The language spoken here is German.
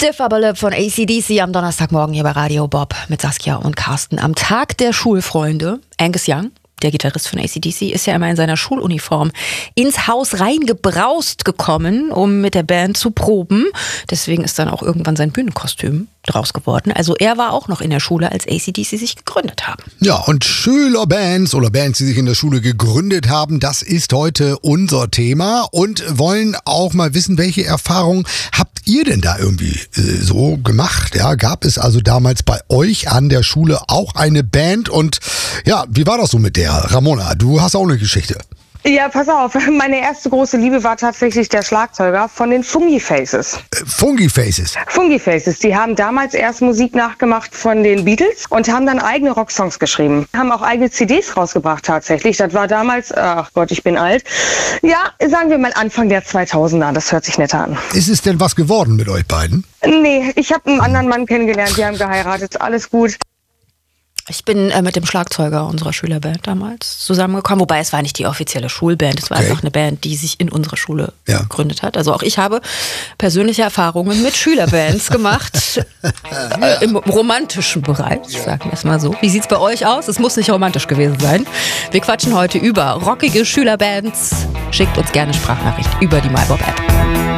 Stiff Aber Lip von AC/DC am Donnerstagmorgen hier bei Radio Bob mit Saskia und Carsten. Am Tag der Schulfreunde, Angus Young, der Gitarrist von AC/DC, ist ja immer in seiner Schuluniform ins Haus reingebraust gekommen, um mit der Band zu proben. Deswegen ist dann auch irgendwann sein Bühnenkostüm draus geworden. Also er war auch noch in der Schule, als AC/DC sich gegründet haben. Ja, und Schülerbands oder Bands, die sich in der Schule gegründet haben, das ist heute unser Thema und wollen auch mal wissen, welche Erfahrungen habt ihr denn da irgendwie so gemacht? Ja, gab es also damals bei euch an der Schule auch eine Band und ja, wie war das so mit der? Ramona, du hast auch eine Geschichte. Ja, pass auf, meine erste große Liebe war tatsächlich der Schlagzeuger von den Funky Faces. Funky Faces? Funky Faces, die haben damals erst Musik nachgemacht von den Beatles und haben dann eigene Rocksongs geschrieben. Haben auch eigene CDs rausgebracht tatsächlich. Das war damals, ach Gott, ich bin alt. Ja, sagen wir mal Anfang der 2000er, das hört sich netter an. Ist es denn was geworden mit euch beiden? Nee, ich habe einen anderen Mann kennengelernt, die haben geheiratet, alles gut. Ich bin mit dem Schlagzeuger unserer Schülerband damals zusammengekommen, wobei es war nicht die offizielle Schulband, es war einfach eine Band, die sich in unserer Schule gegründet hat. Also auch ich habe persönliche Erfahrungen mit Schülerbands gemacht, im romantischen Bereich, sagen wir es mal so. Wie sieht's bei euch aus? Es muss nicht romantisch gewesen sein. Wir quatschen heute über rockige Schülerbands. Schickt uns gerne Sprachnachricht über die MyBob-App.